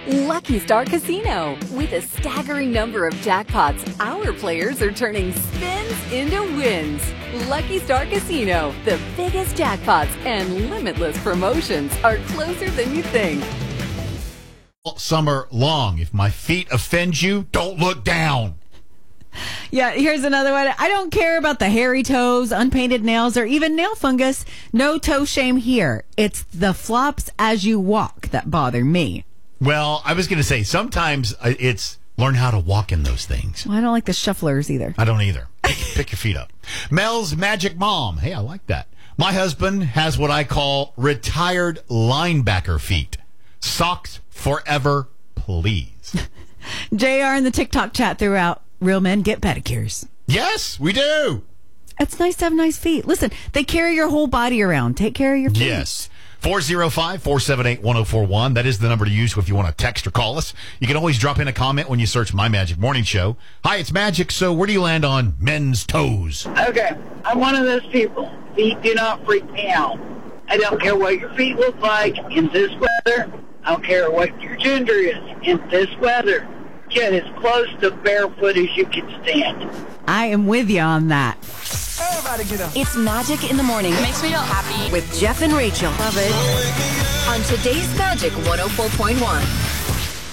Lucky Star Casino. With a staggering number of jackpots, our players are turning spins into wins. Lucky Star Casino, the biggest jackpots and limitless promotions are closer than you think. Summer long. If my feet offend you, don't look down. Yeah, here's another one. I don't care about the hairy toes, unpainted nails, or even nail fungus. No toe shame here. It's the flops as you walk that bother me. Well, I was going to say, sometimes it's learn how to walk in those things. Well, I don't like the shufflers either. I don't either. Pick your feet up. Mel's Magic Mom. Hey, I like that. My husband has what I call retired linebacker feet. Socks forever, please. JR in the TikTok chat throughout. Real men get pedicures. Yes, we do. It's nice to have nice feet. Listen, they carry your whole body around. Take care of your feet. Yes. 405-478-1041. That is the number to use if you want to text or call us. You can always drop in a comment when you search My Magic Morning Show. Hi, it's Magic. So where do you land on men's toes? Okay, I'm one of those people. Feet do not freak me out. I don't care what your feet look like in this weather. I don't care what your gender is in this weather. Get as close to barefoot as you can stand. I am with you on that. Everybody get up. It's Magic in the Morning. Makes me feel happy. With Jeff and Rachel. Love it. On today's Magic 104.1.